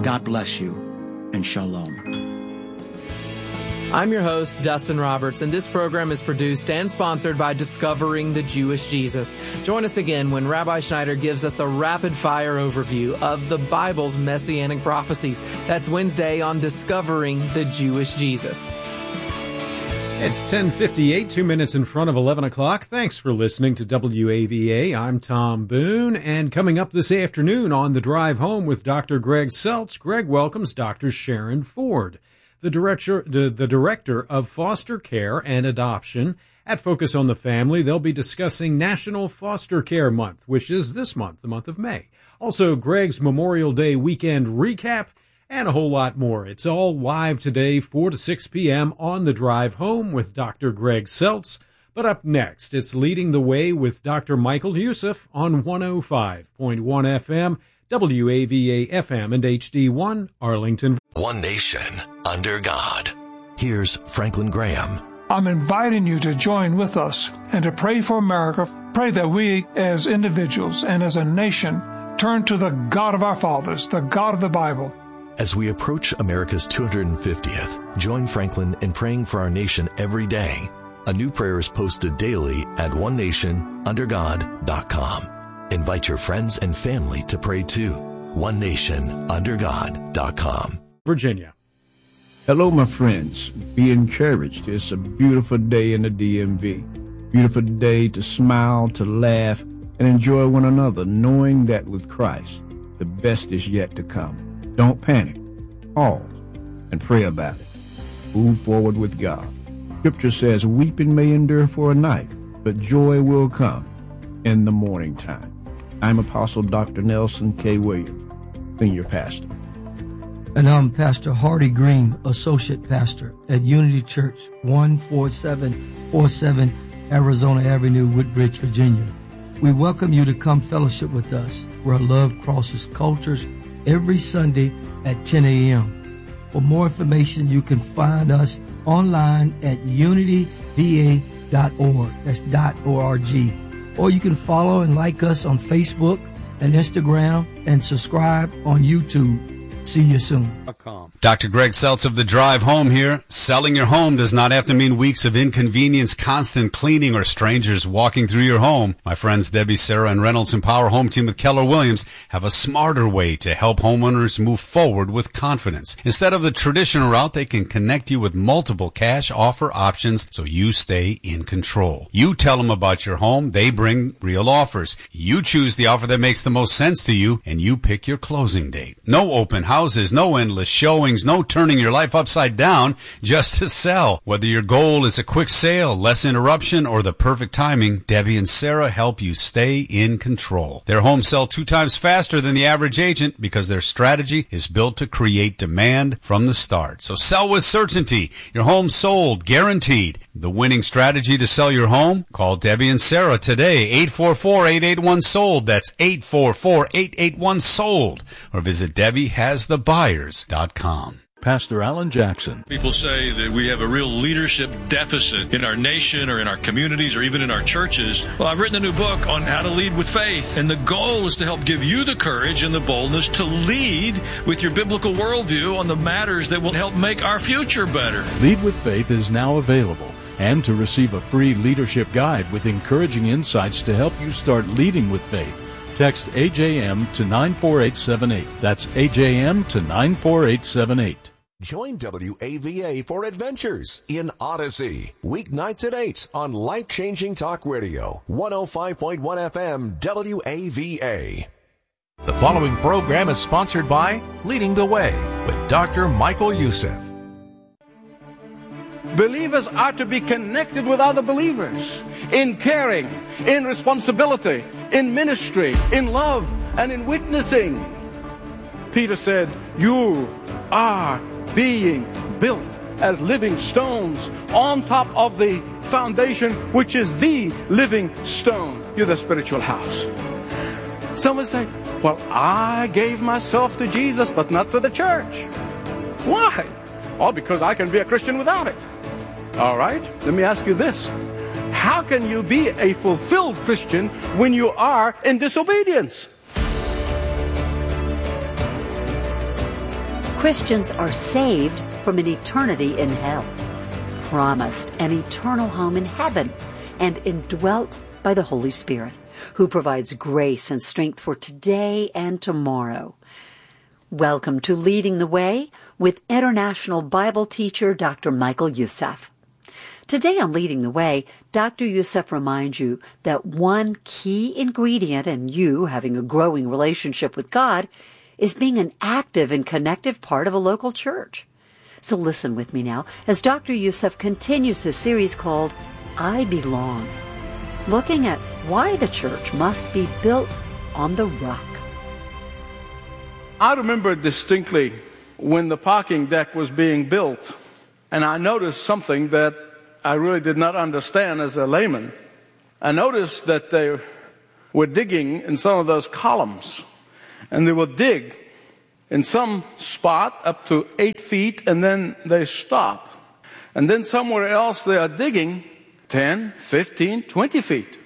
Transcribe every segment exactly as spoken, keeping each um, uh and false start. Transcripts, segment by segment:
God bless you, and shalom. I'm your host, Dustin Roberts, and this program is produced and sponsored by Discovering the Jewish Jesus. Join us again when Rabbi Schneider gives us a rapid-fire overview of the Bible's messianic prophecies. That's Wednesday on Discovering the Jewish Jesus. It's ten fifty-eight, two minutes in front of eleven o'clock. Thanks for listening to W A V A. I'm Tom Boone, and coming up this afternoon on The Drive Home with Doctor Greg Seltz, Greg welcomes Doctor Sharon Ford, the director, the, the director of foster care and adoption. At Focus on the Family, they'll be discussing National Foster Care Month, which is this month, the month of May. Also, Greg's Memorial Day weekend recap, and a whole lot more. It's all live today, four to six p.m. on The Drive Home with Doctor Greg Seltz. But up next, it's Leading the Way with Doctor Michael Youssef on one oh five point one F M, W A V A F M and H D one, Arlington. One nation under God. Here's Franklin Graham. I'm inviting you to join with us and to pray for America. Pray that we as individuals and as a nation turn to the God of our fathers, the God of the Bible. As we approach America's two hundred fiftieth, join Franklin in praying for our nation every day. A new prayer is posted daily at one nation under god dot com. Invite your friends and family to pray too. one nation under god dot com. Virginia. Hello, my friends. Be encouraged. It's a beautiful day in the D M V. Beautiful day to smile, to laugh, and enjoy one another, knowing that with Christ, the best is yet to come. Don't panic. Pause and pray about it. Move forward with God. Scripture says, weeping may endure for a night, but joy will come in the morning time. I'm Apostle Doctor Nelson K. Williams, Senior Pastor. And I'm Pastor Hardy Green, Associate Pastor at Unity Church, one four seven four seven Arizona Avenue, Woodbridge, Virginia. We welcome you to come fellowship with us, where love crosses cultures, every Sunday at ten a.m. For more information, you can find us online at unity v a dot org. That's .org. Or you can follow and like us on Facebook and Instagram and subscribe on YouTube. See you soon. Doctor Greg Seltz of The Drive Home here. Selling your home does not have to mean weeks of inconvenience, constant cleaning, or strangers walking through your home. My friends Debbie, Sarah, and Reynolds Empower Home Team with Keller Williams have a smarter way to help homeowners move forward with confidence. Instead of the traditional route, they can connect you with multiple cash offer options so you stay in control. You tell them about your home, they bring real offers. You choose the offer that makes the most sense to you, and you pick your closing date. No open houses, no endless showings, no turning your life upside down just to sell. Whether your goal is a quick sale, less interruption, or the perfect timing, Debbie and Sarah help you stay in control. Their homes sell two times faster than the average agent because their strategy is built to create demand from the start. So sell with certainty. Your home sold, guaranteed. The winning strategy to sell your home? Call Debbie and Sarah today, eight four four, eight eight one, sold. That's eight four four, eight eight one, sold. Or visit Debbie Has The Buyers dot com. Pastor Alan Jackson. People say that we have a real leadership deficit in our nation or in our communities or even in our churches. Well, I've written a new book on how to lead with faith, and the goal is to help give you the courage and the boldness to lead with your biblical worldview on the matters that will help make our future better. Lead with Faith is now available. And to receive a free leadership guide with encouraging insights to help you start leading with faith, text A J M to nine four eight seven eight. That's A J M to nine four eight seven eight. Join W A V A for Adventures in Odyssey. Weeknights at eight on Life-Changing Talk Radio, one oh five point one F M W A V A. The following program is sponsored by Leading the Way with Doctor Michael Youssef. Believers are to be connected with other believers in caring, in responsibility, in ministry, in love, and in witnessing. Peter said, you are being built as living stones on top of the foundation, which is the living stone. You're the spiritual house. Someone say, well, I gave myself to Jesus, but not to the church. Why? All because I can be a Christian without it. All right, let me ask you this. How can you be a fulfilled Christian when you are in disobedience? Christians are saved from an eternity in hell, promised an eternal home in heaven, and indwelt by the Holy Spirit, who provides grace and strength for today and tomorrow. Welcome to Leading the Way with International Bible teacher Doctor Michael Youssef. Today on Leading the Way, Doctor Youssef reminds you that one key ingredient in you having a growing relationship with God is being an active and connective part of a local church. So listen with me now as Doctor Youssef continues his series called I Belong, looking at why the church must be built on the rock. I remember distinctly when the parking deck was being built, and I noticed something that I really did not understand as a layman. I noticed that they were digging in some of those columns, and they would dig in some spot up to eight feet, and then they stop. And then somewhere else they are digging ten, fifteen, twenty feet.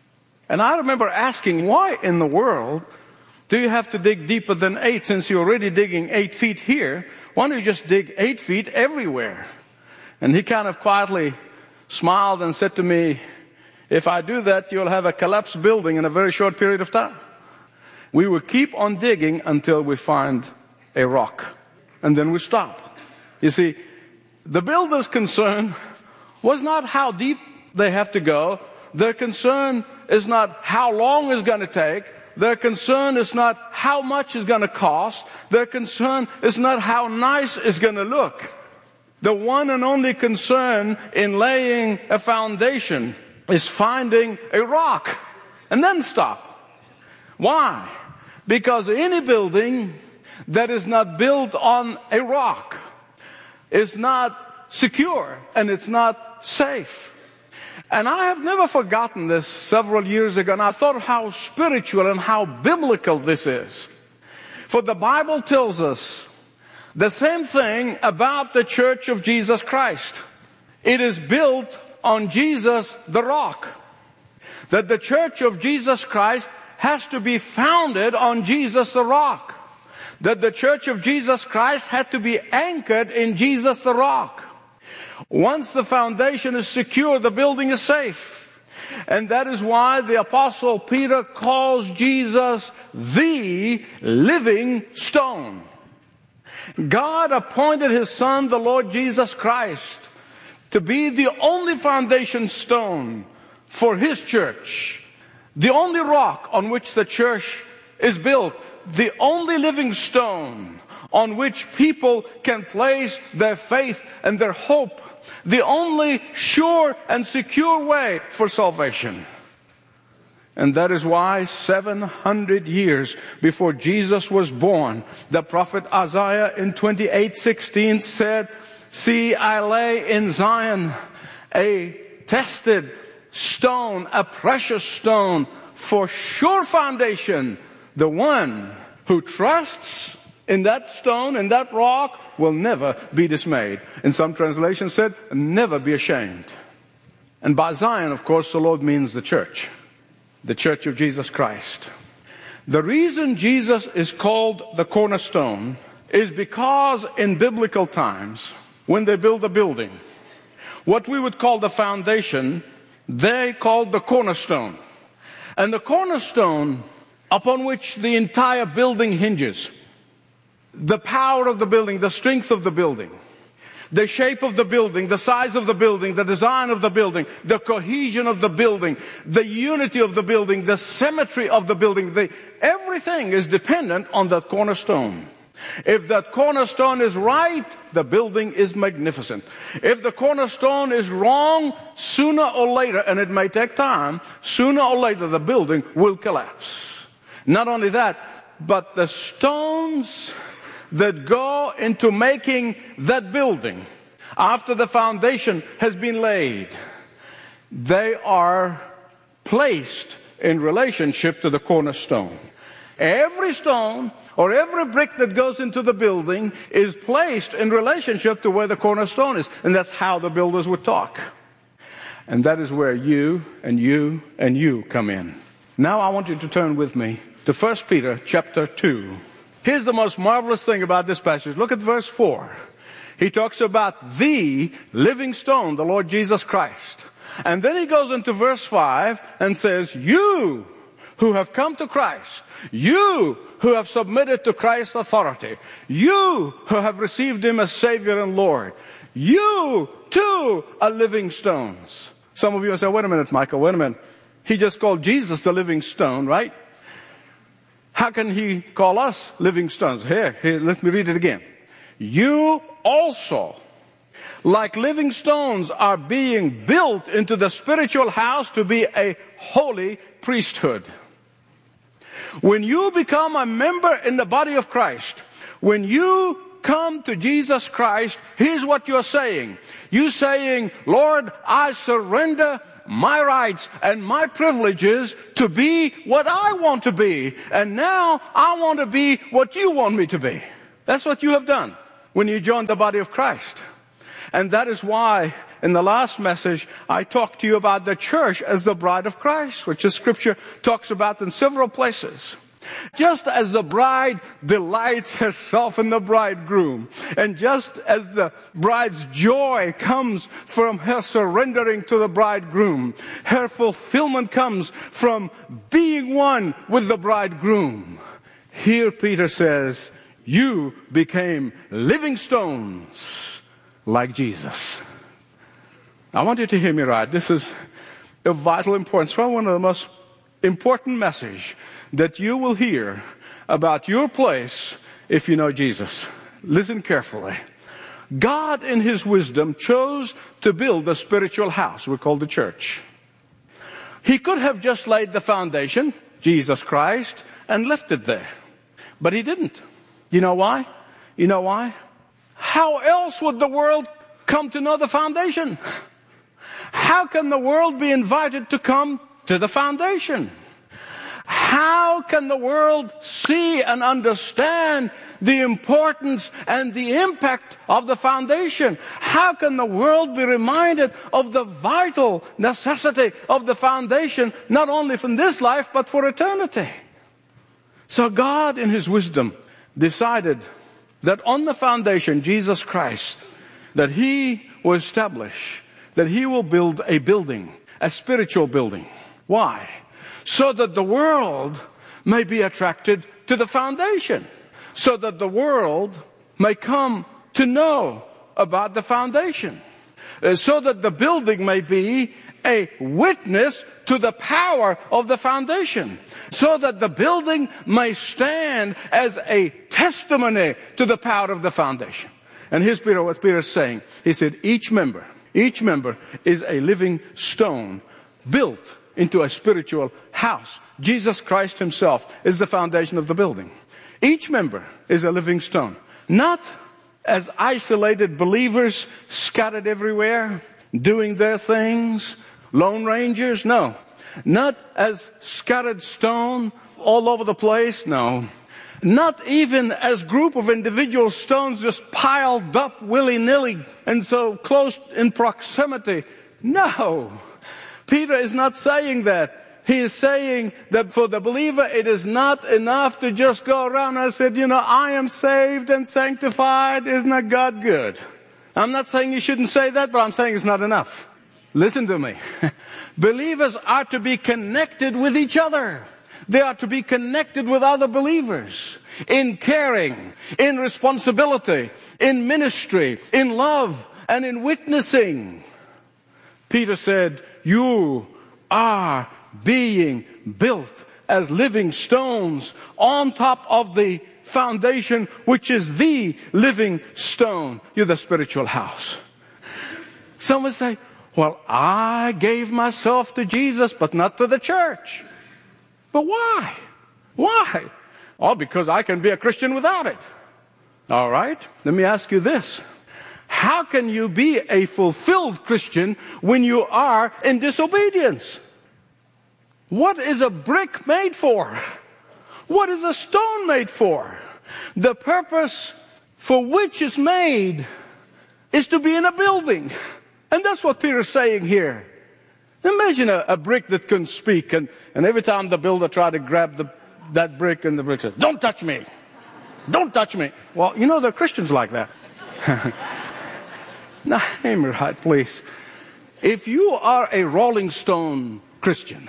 And I remember asking, why in the world do you have to dig deeper than eight since you're already digging eight feet here? Why don't you just dig eight feet everywhere? And he kind of quietly smiled and said to me, if I do that, you'll have a collapsed building in a very short period of time. We will keep on digging until we find a rock, and then we stop. You see, the builder's concern was not how deep they have to go. Their concern is not how long it's going to take. Their concern is not how much it's going to cost. Their concern is not how nice it's going to look. The one and only concern in laying a foundation is finding a rock and then stop. Why? Because any building that is not built on a rock is not secure and it's not safe. And I have never forgotten this several years ago, and I thought how spiritual and how biblical this is. For the Bible tells us the same thing about the Church of Jesus Christ. It is built on Jesus the rock. That the Church of Jesus Christ has to be founded on Jesus the rock. That the Church of Jesus Christ had to be anchored in Jesus the rock. Once the foundation is secure, the building is safe. And that is why the Apostle Peter calls Jesus the living stone. God appointed His Son, the Lord Jesus Christ, to be the only foundation stone for His church, the only rock on which the church is built, the only living stone on which people can place their faith and their hope, the only sure and secure way for salvation. And that is why seven hundred years before Jesus was born, the prophet Isaiah in twenty-eight sixteen said, see, I lay in Zion a tested stone, a precious stone for sure foundation. The one who trusts in that stone, in that rock, will never be dismayed. In some translations said, never be ashamed. And by Zion, of course, the Lord means the church. The church of Jesus Christ. The reason Jesus is called the cornerstone is because in biblical times, when they build a building, what we would call the foundation, they called the cornerstone. And the cornerstone upon which the entire building hinges, the power of the building, the strength of the building, the shape of the building, the size of the building, the design of the building, the cohesion of the building, the unity of the building, the symmetry of the building, the, everything is dependent on that cornerstone. If that cornerstone is right, the building is magnificent. If the cornerstone is wrong, sooner or later, and it may take time, sooner or later the building will collapse. Not only that, but the stones that go into making that building after the foundation has been laid, they are placed in relationship to the cornerstone. Every stone or every brick that goes into the building is placed in relationship to where the cornerstone is. And that's how the builders would talk. And that is where you and you and you come in. Now I want you to turn with me to First Peter chapter two. Here's the most marvelous thing about this passage. Look at verse four. He talks about the living stone, the Lord Jesus Christ. And then he goes into verse five and says, you who have come to Christ, you who have submitted to Christ's authority, you who have received him as Savior and Lord, you too are living stones. Some of you will say, wait a minute, Michael, wait a minute. He just called Jesus the living stone, right? How can he call us living stones? Here, here, let me read it again. You also, like living stones, are being built into the spiritual house to be a holy priesthood. When you become a member in the body of Christ, when you come to Jesus Christ, here's what you're saying. You're saying, Lord, I surrender my rights and my privileges to be what I want to be. And now I want to be what you want me to be. That's what you have done when you joined the body of Christ. And that is why in the last message I talked to you about the church as the bride of Christ, which the scripture talks about in several places. Just as the bride delights herself in the bridegroom, and just as the bride's joy comes from her surrendering to the bridegroom, her fulfillment comes from being one with the bridegroom. Here Peter says, you became living stones like Jesus. I want you to hear me right. This is of vital importance. Probably one of the most important messages that you will hear about your place if you know Jesus. Listen carefully. God in his wisdom chose to build a spiritual house we call the church. He could have just laid the foundation, Jesus Christ, and left it there. But he didn't. You know why? You know why? How else would the world come to know the foundation? How can the world be invited to come to the foundation? How can the world see and understand the importance and the impact of the foundation? How can the world be reminded of the vital necessity of the foundation, not only from this life, but for eternity? So God, in his wisdom, decided that on the foundation, Jesus Christ, that he will establish, that he will build a building, a spiritual building. Why? So that the world may be attracted to the foundation. So that the world may come to know about the foundation. Uh, so that the building may be a witness to the power of the foundation. So that the building may stand as a testimony to the power of the foundation. And here's Peter, what Peter is saying. He said, each member, each member is a living stone built into a spiritual house. Jesus Christ himself is the foundation of the building. Each member is a living stone. Not as isolated believers scattered everywhere, doing their things, lone rangers, no. Not as scattered stone all over the place, no. Not even as group of individual stones just piled up willy-nilly and so close in proximity. No. Peter is not saying that. He is saying that for the believer, it is not enough to just go around and say, you know, I am saved and sanctified. Isn't that God good? I'm not saying you shouldn't say that, but I'm saying it's not enough. Listen to me. Believers are to be connected with each other. They are to be connected with other believers in caring, in responsibility, in ministry, in love, and in witnessing. Peter said, you are being built as living stones on top of the foundation, which is the living stone. You're the spiritual house. Some would say, well, I gave myself to Jesus, but not to the church. But why? Why? Oh, because I can be a Christian without it. All right, let me ask you this. How can you be a fulfilled Christian when you are in disobedience? What is a brick made for? What is a stone made for? The purpose for which it's made is to be in a building. And that's what Peter's saying here. Imagine a, a brick that can speak, and, and every time the builder tried to grab the, that brick, and the brick says, don't touch me. Don't touch me. Well, you know, there are Christians like that. Now, hear me right, please. If you are a Rolling Stone Christian,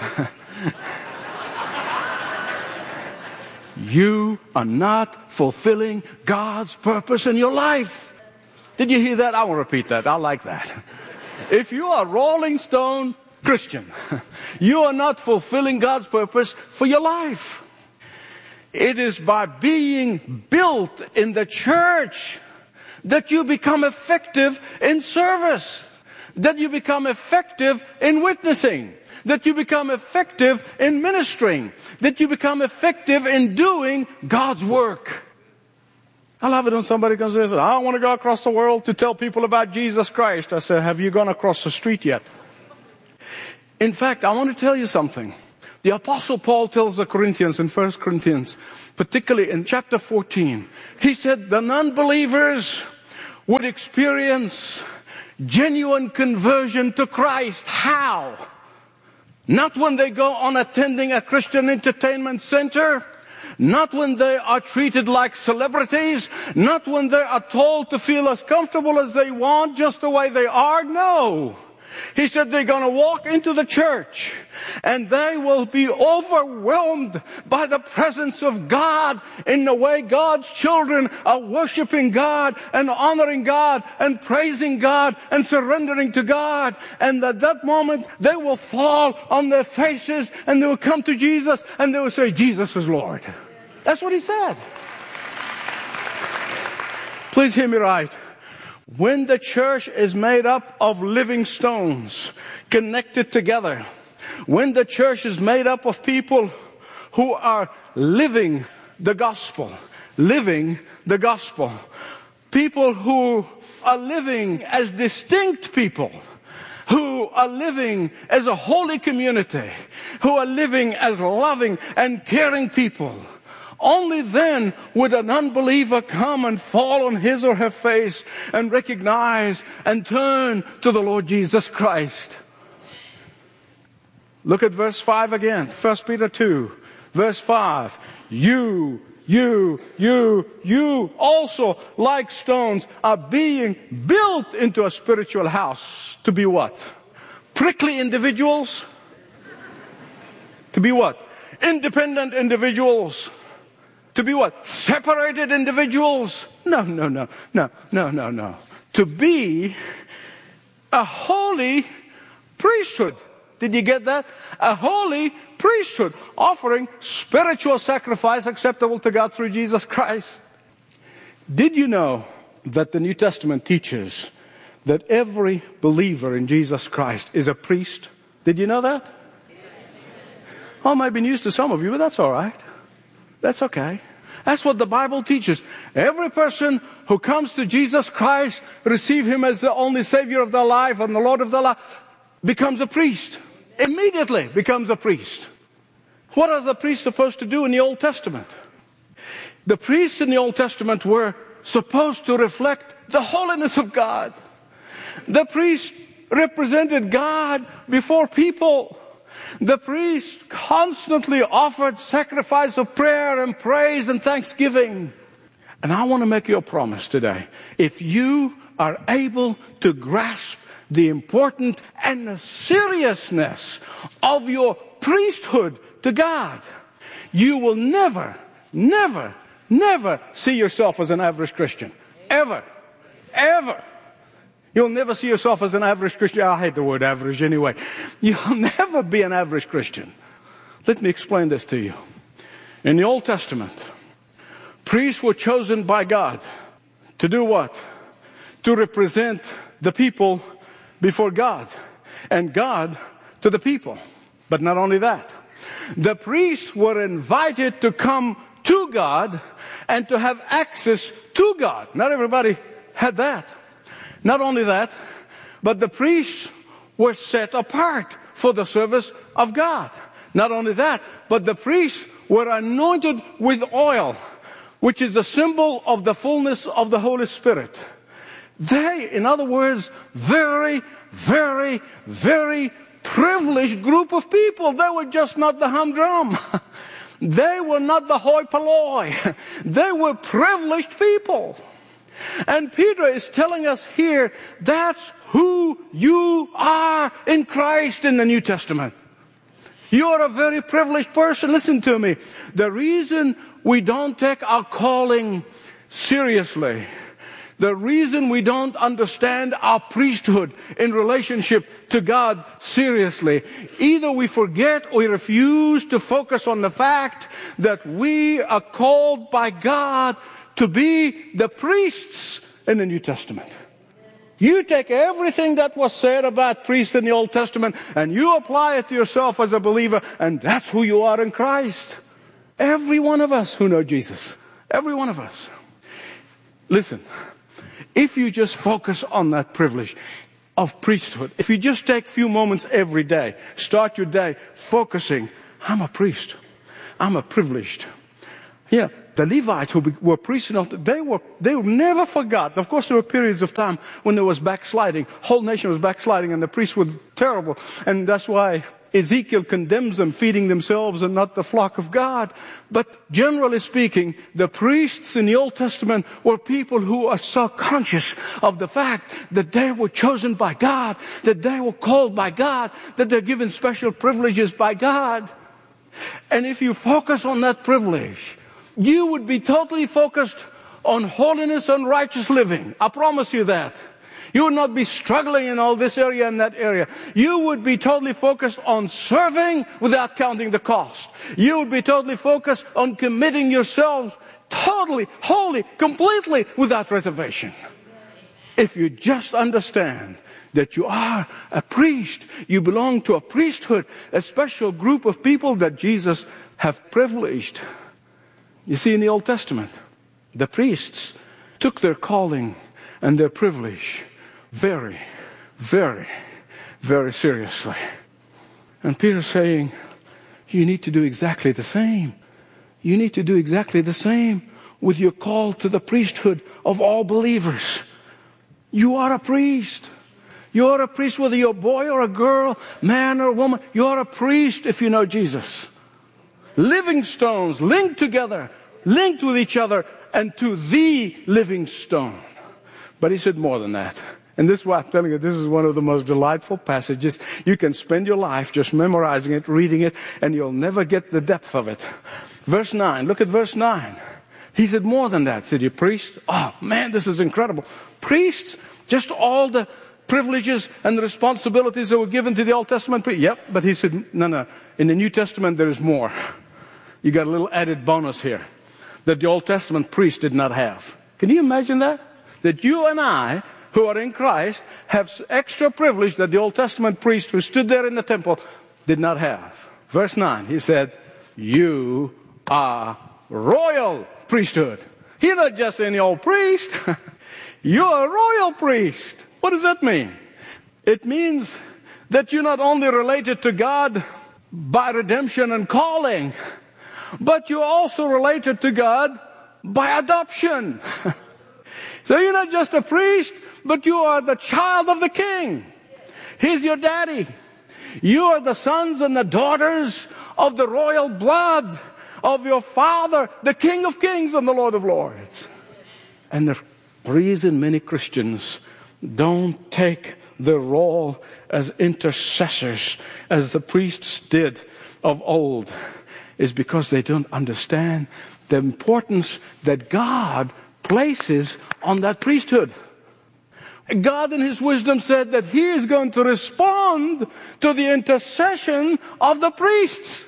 you are not fulfilling God's purpose in your life. Did you hear that? I will repeat that. I like that. If you are a Rolling Stone Christian, you are not fulfilling God's purpose for your life. It is by being built in the church that you become effective in service, that you become effective in witnessing, that you become effective in ministering, that you become effective in doing God's work. I love it when somebody comes and says, I want to go across the world to tell people about Jesus Christ. I say, have you gone across the street yet? In fact, I want to tell you something. The Apostle Paul tells the Corinthians in First Corinthians, particularly in chapter fourteen, he said the non-believers would experience genuine conversion to Christ. How? Not when they go on attending a Christian entertainment center, not when they are treated like celebrities, not when they are told to feel as comfortable as they want just the way they are. No. He said they're going to walk into the church and they will be overwhelmed by the presence of God in the way God's children are worshiping God and honoring God and praising God and surrendering to God. And at that moment they will fall on their faces and they will come to Jesus and they will say, Jesus is Lord. That's what he said. Please hear me right. When the church is made up of living stones connected together, when the church is made up of people who are living the gospel, living the gospel, people who are living as distinct people, who are living as a holy community, who are living as loving and caring people, only then would an unbeliever come and fall on his or her face and recognize and turn to the Lord Jesus Christ. Look at verse five again. First Peter two, verse five. You, you, you, you also, like stones, are being built into a spiritual house. To be what? Prickly individuals? To be what? Independent individuals? To be what? Separated individuals? No, no, no, no, no, no, no. To be a holy priesthood. Did you get that? A holy priesthood offering spiritual sacrifice acceptable to God through Jesus Christ. Did you know that the New Testament teaches that every believer in Jesus Christ is a priest? Did you know that? Oh, it might be news to some of you, but that's all right. That's okay. That's what the Bible teaches. Every person who comes to Jesus Christ, receive Him as the only Savior of their life and the Lord of their life, becomes a priest. Immediately becomes a priest. What are the priests supposed to do in the Old Testament? The priests in the Old Testament were supposed to reflect the holiness of God. The priest represented God before people. The priest constantly offered sacrifice of prayer and praise and thanksgiving. And I want to make you a promise today. If you are able to grasp the importance and the seriousness of your priesthood to God, you will never, never, never see yourself as an average Christian. Ever. Ever. You'll never see yourself as an average Christian. I hate the word average anyway. You'll never be an average Christian. Let me explain this to you. In the Old Testament, priests were chosen by God to do what? To represent the people before God, and God to the people. But not only that, the priests were invited to come to God and to have access to God. Not everybody had that. Not only that, but the priests were set apart for the service of God. Not only that, but the priests were anointed with oil, which is a symbol of the fullness of the Holy Spirit. They, in other words, very, very, very privileged group of people. They were just not the humdrum. They were not the hoi polloi. They were privileged people. And Peter is telling us here, that's who you are in Christ in the New Testament. You are a very privileged person. Listen to me. The reason we don't take our calling seriously, the reason we don't understand our priesthood in relationship to God seriously, either we forget or we refuse to focus on the fact that we are called by God to be the priests in the New Testament. You take everything that was said about priests in the Old Testament and you apply it to yourself as a believer, and that's who you are in Christ. Every one of us who know Jesus. Every one of us. Listen, if you just focus on that privilege of priesthood, if you just take a few moments every day, start your day focusing, I'm a priest. I'm a privileged. Yeah, the Levites who were priests, they were they were never forgot. Of course, there were periods of time when there was backsliding. Whole nation was backsliding, and the priests were terrible. And that's why Ezekiel condemns them, feeding themselves and not the flock of God. But generally speaking, the priests in the Old Testament were people who are so conscious of the fact that they were chosen by God, that they were called by God, that they're given special privileges by God. And if you focus on that privilege, you would be totally focused on holiness and righteous living. I promise you that. You would not be struggling in all this area and that area. You would be totally focused on serving without counting the cost. You would be totally focused on committing yourselves totally, wholly, completely without reservation. If you just understand that you are a priest, you belong to a priesthood, a special group of people that Jesus have privileged. You see, in the Old Testament, the priests took their calling and their privilege very, very, very seriously. And Peter's saying, you need to do exactly the same. You need to do exactly the same with your call to the priesthood of all believers. You are a priest. You are a priest whether you're a boy or a girl, man or woman. You are a priest if you know Jesus. Living stones linked together, linked with each other, and to the living stone. But he said more than that. And this is why I'm telling you, this is one of the most delightful passages. You can spend your life just memorizing it, reading it, and you'll never get the depth of it. Verse nine, look at verse nine. He said more than that. Said, you priest? Oh man, this is incredible. Priests, just all the privileges and the responsibilities that were given to the Old Testament priests. Yep, but he said, no, no. In the New Testament, there is more. You got a little added bonus here that the Old Testament priest did not have. Can you imagine that? That you and I, who are in Christ, have extra privilege that the Old Testament priest who stood there in the temple did not have. Verse nine, he said, you are royal priesthood. You're not just any old priest. You're a royal priest. What does that mean? It means that you're not only related to God by redemption and calling, but you're also related to God by adoption. So you're not just a priest, but you are the child of the King. He's your daddy. You are the sons and the daughters of the royal blood of your Father, the King of Kings and the Lord of Lords. And the reason many Christians don't take their role as intercessors, as the priests did of old, is because they don't understand the importance that God places on that priesthood. God in His wisdom said that He is going to respond to the intercession of the priests.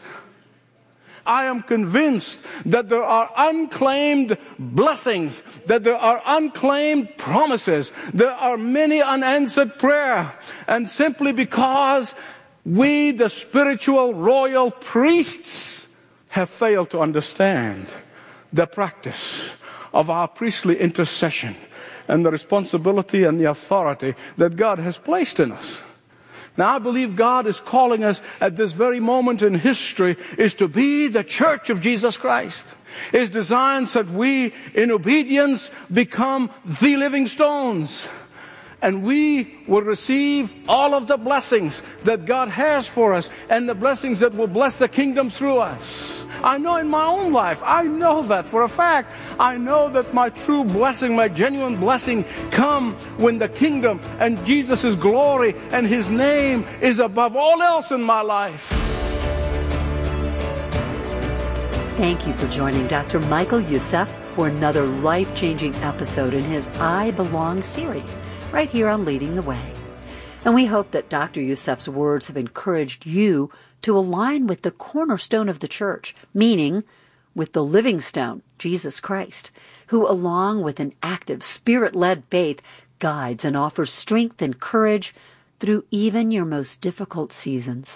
I am convinced that there are unclaimed blessings, that there are unclaimed promises, there are many unanswered prayers, and simply because we, the spiritual royal priests, have failed to understand the practice of our priestly intercession and the responsibility and the authority that God has placed in us. Now, I believe God is calling us at this very moment in history is to be the church of Jesus Christ. His design that we, in obedience, become the living stones. and we will receive all of the blessings that God has for us and the blessings that will bless the kingdom through us. I know in my own life, I know that for a fact. I know that my true blessing, my genuine blessing come when the kingdom and Jesus' glory and His name is above all else in my life. Thank you for joining Doctor Michael Youssef for another life-changing episode in his I Belong series, right here on Leading the Way. And we hope that Doctor Youssef's words have encouraged you to align with the cornerstone of the church, meaning with the living stone, Jesus Christ, who, along with an active, Spirit-led faith, guides and offers strength and courage through even your most difficult seasons.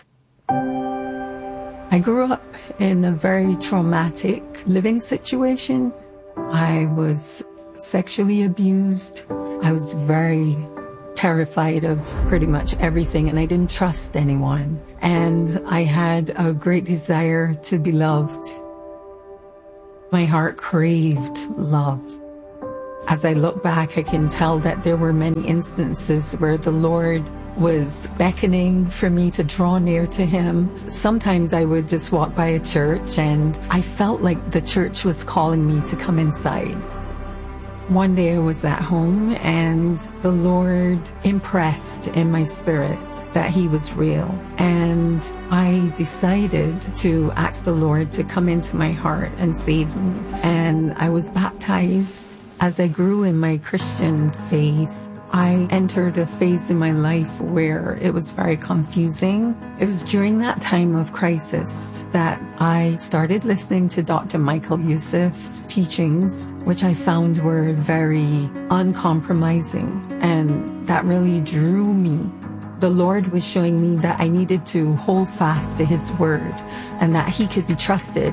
I grew up in a very traumatic living situation. I was sexually abused. I was very terrified of pretty much everything, and I didn't trust anyone. And I had a great desire to be loved. My heart craved love. As I look back, I can tell that there were many instances where the Lord was beckoning for me to draw near to Him. Sometimes I would just walk by a church and I felt like the church was calling me to come inside. One day I was at home and the Lord impressed in my spirit that He was real. And I decided to ask the Lord to come into my heart and save me. And I was baptized. As I grew in my Christian faith, I entered a phase in my life where it was very confusing. It was during that time of crisis that I started listening to Doctor Michael Youssef's teachings, which I found were very uncompromising, and that really drew me. The Lord was showing me that I needed to hold fast to His word and that He could be trusted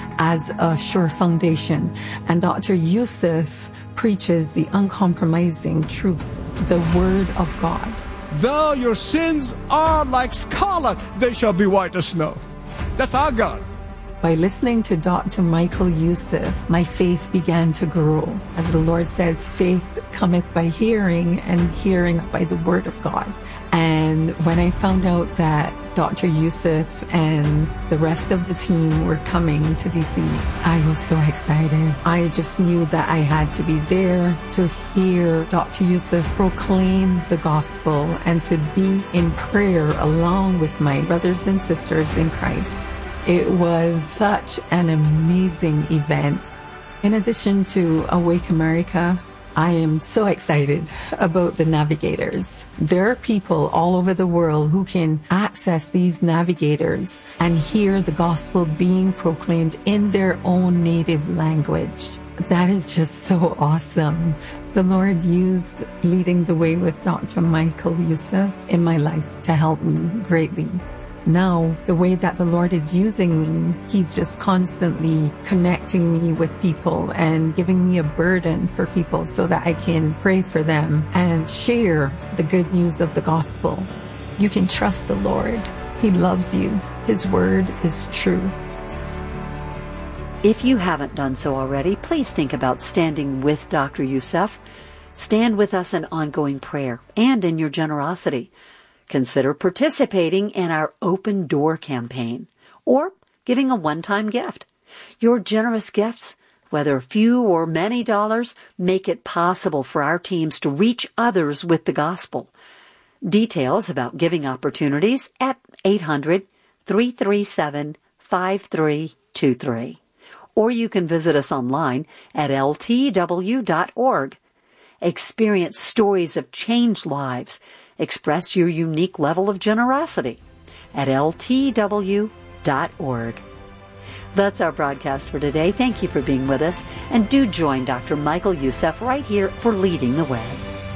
as a sure foundation. And Doctor Youssef preaches the uncompromising truth, the Word of God. Though your sins are like scarlet, they shall be white as snow. That's our God. By listening to Doctor Michael Youssef, my faith began to grow. As the Lord says, faith cometh by hearing, and hearing by the Word of God. And when I found out that Doctor Youssef and the rest of the team were coming to D C, I was so excited. I just knew that I had to be there to hear Doctor Youssef proclaim the gospel and to be in prayer along with my brothers and sisters in Christ. It was such an amazing event. In addition to Awake America, I am so excited about the navigators. There are people all over the world who can access these navigators and hear the gospel being proclaimed in their own native language. That is just so awesome. The Lord used Leading the Way with Doctor Michael Youssef in my life to help me greatly. Now, the way that the Lord is using me, He's just constantly connecting me with people and giving me a burden for people so that I can pray for them and share the good news of the gospel. You can trust the Lord. He loves you. His word is true. If you haven't done so already, please think about standing with Doctor Youssef. Stand with us in ongoing prayer and in your generosity. Consider participating in our Open Door campaign or giving a one-time gift. Your generous gifts, whether few or many dollars, make it possible for our teams to reach others with the gospel. Details about giving opportunities at eight hundred, three three seven, five three two three. Or you can visit us online at L T W dot org. Experience stories of changed lives. Express your unique level of generosity at L T W dot org. That's our broadcast for today. Thank you for being with us, and do join Doctor Michael Youssef right here for Leading the Way.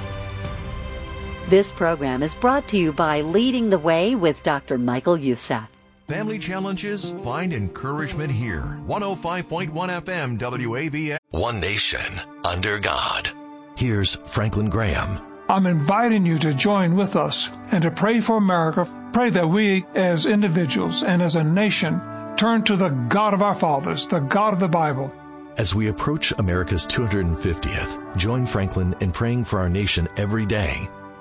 This program is brought to you by Leading the Way with Doctor Michael Youssef. Family challenges? Find encouragement here. one oh five point one F M W A V A. One nation under God. Here's Franklin Graham. I'm inviting you to join with us and to pray for America. Pray that we as individuals and as a nation turn to the God of our fathers, the God of the Bible. As we approach America's two hundred fiftieth, join Franklin in praying for our nation every day.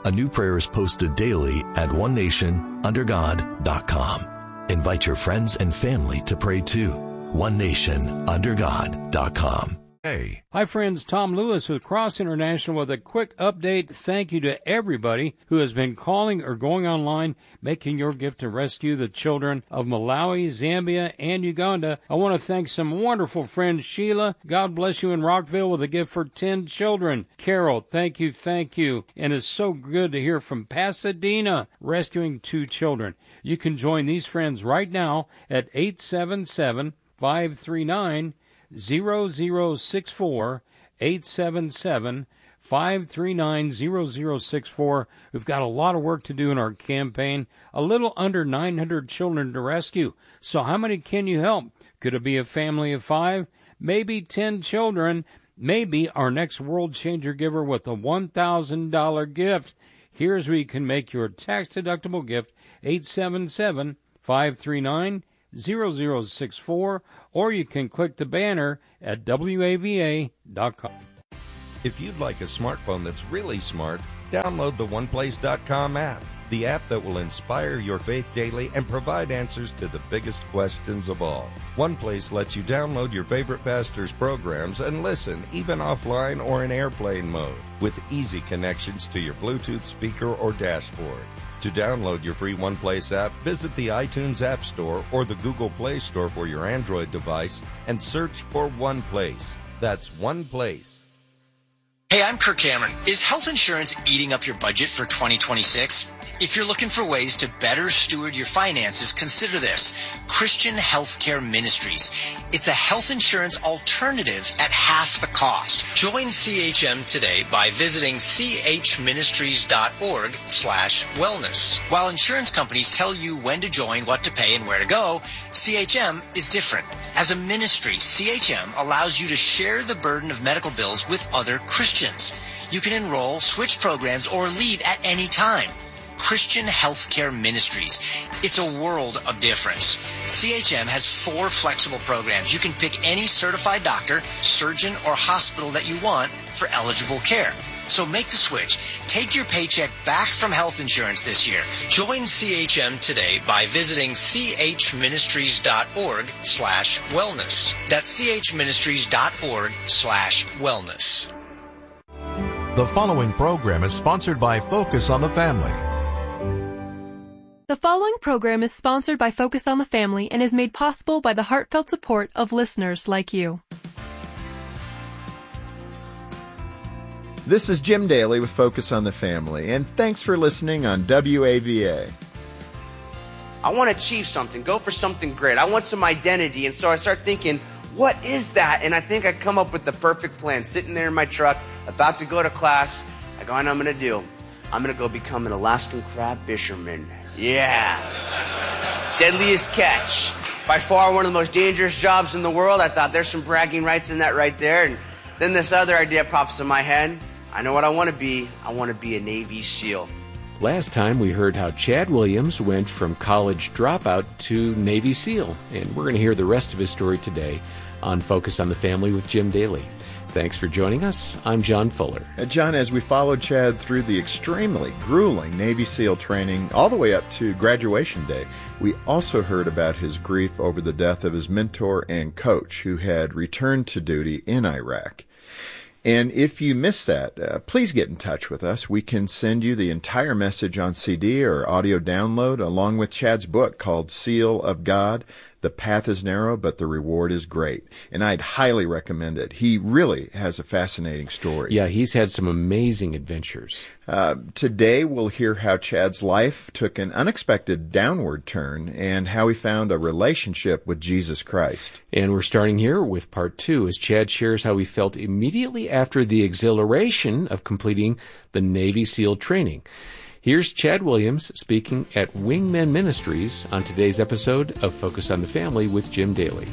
A new prayer is posted daily at one nation under god dot com. Invite your friends and family to pray too. one nation under god dot com. Hey. Hi, friends. Tom Lewis with Cross International with a quick update. Thank you to everybody who has been calling or going online, making your gift to rescue the children of Malawi, Zambia, and Uganda. I want to thank some wonderful friends. Sheila, God bless you in Rockville with a gift for ten children. Carol, thank you, thank you. And it's so good to hear from Pasadena, rescuing two children. You can join these friends right now at eight seven seven, five three nine, zero zero six four, eight seven seven, five three nine, zero zero six four. We've got a lot of work to do in our campaign. A little under nine hundred children to rescue. So how many can you help? Could it be a family of five? Maybe ten children. Maybe our next World Changer giver with a one thousand dollars gift. Here's where you can make your tax-deductible gift, eight seven seven, five three nine, zero zero six four, or you can click the banner at W A V A dot com. If you'd like a smartphone that's really smart, download the one place dot com app, the app that will inspire your faith daily and provide answers to the biggest questions of all. OnePlace lets you download your favorite pastor's programs and listen, even offline or in airplane mode, with easy connections to your Bluetooth speaker or dashboard. To download your free OnePlace app, visit the iTunes App Store or the Google Play Store for your Android device and search for OnePlace. That's OnePlace. Hey, I'm Kirk Cameron. Is health insurance eating up your budget for twenty twenty-six? If you're looking for ways to better steward your finances, consider this: Christian Healthcare Ministries. It's a health insurance alternative at half the cost. Join C H M today by visiting chministries.org slash wellness. While insurance companies tell you when to join, what to pay, and where to go, C H M is different. As a ministry, C H M allows you to share the burden of medical bills with other Christians. You can enroll, switch programs, or leave at any time. Christian Healthcare Ministries. It's a world of difference. C H M has four flexible programs. You can pick any certified doctor, surgeon, or hospital that you want for eligible care. So make the switch. Take your paycheck back from health insurance this year. Join C H M today by visiting chministries.org slash wellness. That's chministries.org slash wellness. The following program is sponsored by Focus on the Family. The following program is sponsored by Focus on the Family and is made possible by the heartfelt support of listeners like you. This is Jim Daly with Focus on the Family, and thanks for listening on W A V A. I want to achieve something, go for something great. I want some identity, and so I start thinking, what is that? And I think I come up with the perfect plan. Sitting there in my truck, about to go to class, I go, I know what I'm going to do. I'm going to go become an Alaskan crab fisherman. Yeah. Deadliest catch. By far one of the most dangerous jobs in the world. I thought there's some bragging rights in that right there. And then this other idea pops in my head. I know what I want to be. I want to be a Navy SEAL. Last time we heard how Chad Williams went from college dropout to Navy SEAL. And we're going to hear the rest of his story today on Focus on the Family with Jim Daly. Thanks for joining us. I'm John Fuller. Uh, John, as we followed Chad through the extremely grueling Navy SEAL training all the way up to graduation day, we also heard about his grief over the death of his mentor and coach who had returned to duty in Iraq. And if you missed that, uh, please get in touch with us. We can send you the entire message on C D or audio download along with Chad's book called Seal of God. The path is narrow, but the reward is great. And I'd highly recommend it. He really has a fascinating story. Yeah, he's had some amazing adventures. Uh, today we'll hear how Chad's life took an unexpected downward turn and how he found a relationship with Jesus Christ. And we're starting here with part two as Chad shares how he felt immediately after the exhilaration of completing the Navy SEAL training. Here's Chad Williams speaking at Wingmen Ministries on today's episode of Focus on the Family with Jim Daly.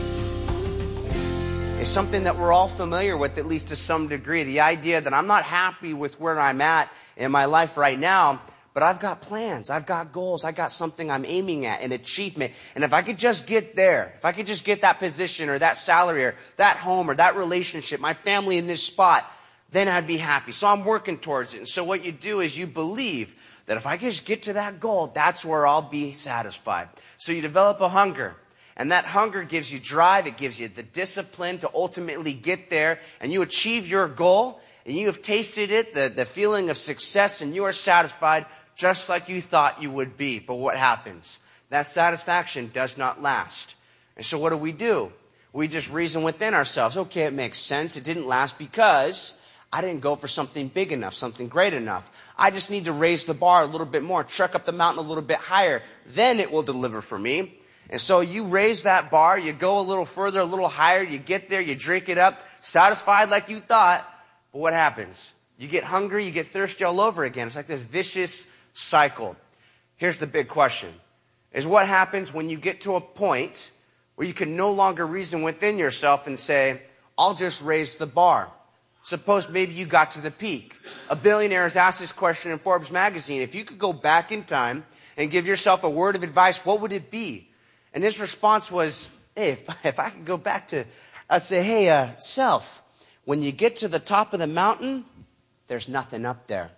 It's something that we're all familiar with, at least to some degree. The idea that I'm not happy with where I'm at in my life right now, but I've got plans, I've got goals, I've got something I'm aiming at, an achievement. And if I could just get there, if I could just get that position or that salary or that home or that relationship, my family in this spot, then I'd be happy. So I'm working towards it. And so what you do is you believe that if I just get to that goal, that's where I'll be satisfied. So you develop a hunger. And that hunger gives you drive. It gives you the discipline to ultimately get there. And you achieve your goal. And you have tasted it, the, the feeling of success. And you are satisfied just like you thought you would be. But what happens? That satisfaction does not last. And so what do we do? We just reason within ourselves. Okay, it makes sense. It didn't last because I didn't go for something big enough, something great enough. I just need to raise the bar a little bit more, truck up the mountain a little bit higher. Then it will deliver for me. And so you raise that bar, you go a little further, a little higher, you get there, you drink it up, satisfied like you thought. But what happens? You get hungry, you get thirsty all over again. It's like this vicious cycle. Here's the big question. Is what happens when you get to a point where you can no longer reason within yourself and say, I'll just raise the bar. Suppose maybe you got to the peak. A billionaire has asked this question in Forbes magazine. If you could go back in time and give yourself a word of advice, what would it be? And his response was, hey, if, if I could go back to, I'd say, hey, uh, self, when you get to the top of the mountain, there's nothing up there.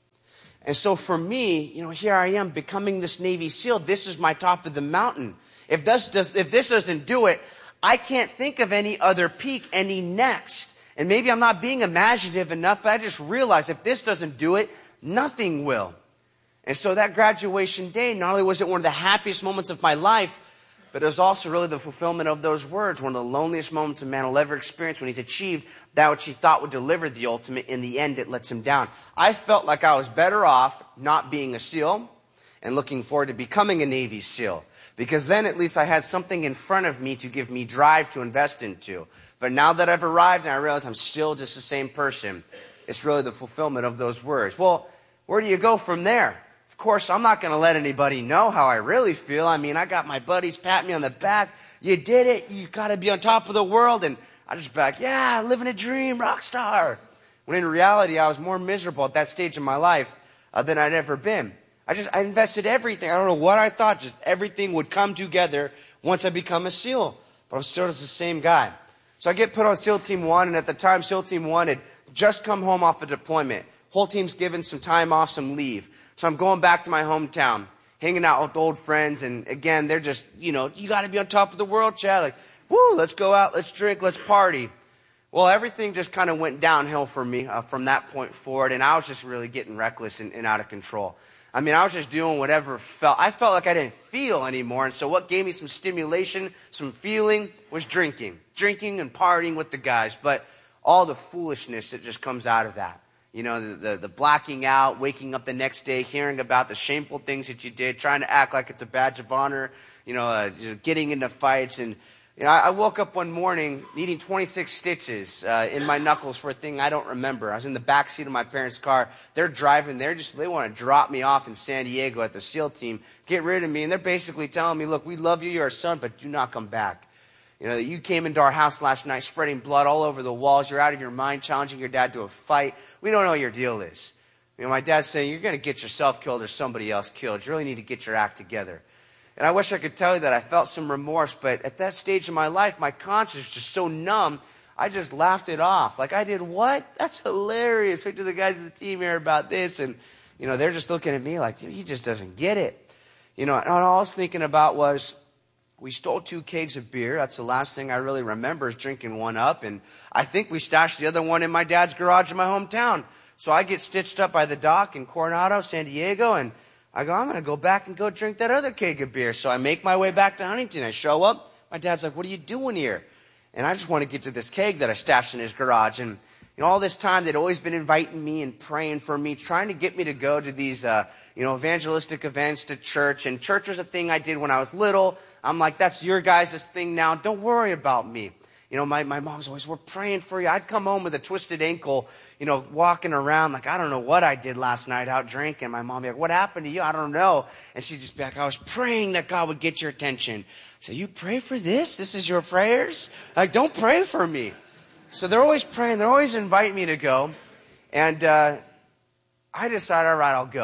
And so for me, you know, here I am becoming this Navy SEAL. This is my top of the mountain. If this, does, if this doesn't do it, I can't think of any other peak, any next. And maybe I'm not being imaginative enough, but I just realized if this doesn't do it, nothing will. And so that graduation day, not only was it one of the happiest moments of my life, but it was also really the fulfillment of those words, one of the loneliest moments a man will ever experience when he's achieved that which he thought would deliver the ultimate. In the end, it lets him down. I felt like I was better off not being a SEAL and looking forward to becoming a Navy SEAL. Because then at least I had something in front of me to give me drive to invest into. But now that I've arrived and I realize I'm still just the same person, it's really the fulfillment of those words. Well, where do you go from there? Of course, I'm not going to let anybody know how I really feel. I mean, I got my buddies pat me on the back. You did it. You got to be on top of the world. And I just back, yeah, living a dream, rock star. When in reality, I was more miserable at that stage of my life uh, than I'd ever been. I just, I invested everything. I don't know what I thought. Just everything would come together once I become a SEAL. But I'm still just the same guy. So I get put on SEAL Team one, and at the time, SEAL Team one had just come home off a deployment. Whole team's given some time off, some leave. So I'm going back to my hometown, hanging out with old friends, and again, they're just, you know, you got to be on top of the world, Chad. Like, woo, let's go out, let's drink, let's party. Well, everything just kind of went downhill for me uh, from that point forward, and I was just really getting reckless and, and out of control. I mean, I was just doing whatever felt. I felt like I didn't feel anymore. And so what gave me some stimulation, some feeling, was drinking. Drinking and partying with the guys. But all the foolishness that just comes out of that. You know, the, the, the blacking out, waking up the next day, hearing about the shameful things that you did, trying to act like it's a badge of honor, you know, uh, getting into fights. And you know, I, I woke up one morning needing twenty-six stitches uh, in my knuckles for a thing I don't remember. I was in the back seat of my parents' car. They're driving. They're just, they want to drop me off in San Diego at the SEAL team, get rid of me. And they're basically telling me, look, we love you. You're our son, but do not come back. You know, you came into our house last night spreading blood all over the walls. You're out of your mind, challenging your dad to a fight. We don't know what your deal is. You know, my dad's saying, you're going to get yourself killed or somebody else killed. You really need to get your act together. And I wish I could tell you that I felt some remorse, but at that stage of my life, my conscience was just so numb, I just laughed it off. Like, I did what? That's hilarious. Wait till the guys of the team hear about this. And, you know, they're just looking at me like, he just doesn't get it. You know, and all I was thinking about was, we stole two kegs of beer. That's the last thing I really remember is drinking one up. And I think we stashed the other one in my dad's garage in my hometown. So I get stitched up by the dock in Coronado, San Diego, and I go, I'm going to go back and go drink that other keg of beer. So I make my way back to Huntington. I show up. My dad's like, what are you doing here? And I just want to get to this keg that I stashed in his garage. And you know, all this time, they'd always been inviting me and praying for me, trying to get me to go to these, uh, you know, evangelistic events to church. And church was a thing I did when I was little. I'm like, that's your guys' thing now. Don't worry about me. You know, my, my mom's always, we're praying for you. I'd come home with a twisted ankle, you know, walking around like, I don't know what I did last night out drinking. My mom would be like, what happened to you? I don't know. And she'd just be like, I was praying that God would get your attention. So you pray for this? This is your prayers? Like, don't pray for me. So they're always praying. They're always inviting me to go. And uh, I decided, all right, I'll go.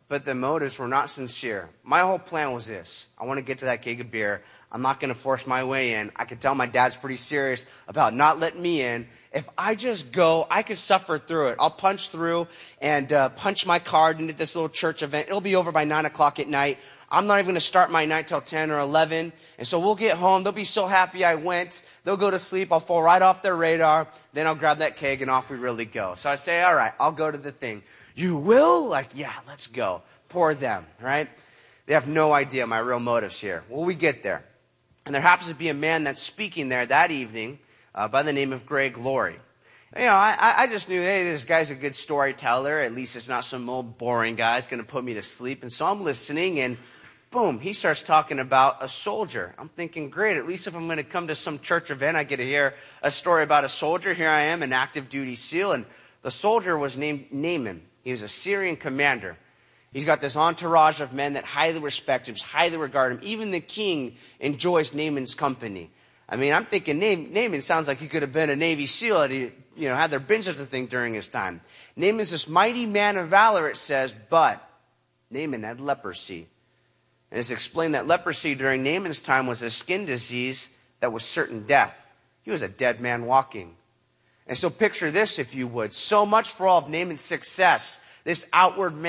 but the motives were not sincere. My whole plan was this. I want to get to that keg of beer. I'm not going to force my way in. I could tell my dad's pretty serious about not letting me in. If I just go, I could suffer through it. I'll punch through and uh, punch my card into this little church event. It'll be over by nine o'clock at night. I'm not even going to start my night till ten or eleven. And so we'll get home. They'll be so happy I went. They'll go to sleep. I'll fall right off their radar. Then I'll grab that keg and off we really go. So I say, all right, I'll go to the thing. You will? Like, yeah, let's go. Poor them, right? They have no idea my real motives here. Well, we get there. And there happens to be a man that's speaking there that evening uh, by the name of Greg Laurie. You know, I, I just knew, hey, this guy's a good storyteller. At least it's not some old boring guy that's going to put me to sleep. And so I'm listening, and boom, he starts talking about a soldier. I'm thinking, great, at least if I'm going to come to some church event, I get to hear a story about a soldier. Here I am, an active duty SEAL. And the soldier was named Naaman. He was a Syrian commander. He's got this entourage of men that highly respect him, highly regard him. Even the king enjoys Naaman's company. I mean, I'm thinking Naaman sounds like he could have been a Navy SEAL. He, you know, had their been such a thing during his time. Naaman's this mighty man of valor, it says, but Naaman had leprosy. And it's explained that leprosy during Naaman's time was a skin disease that was certain death. He was a dead man walking. And so picture this, if you would. So much for all of Naaman's success, this outward man.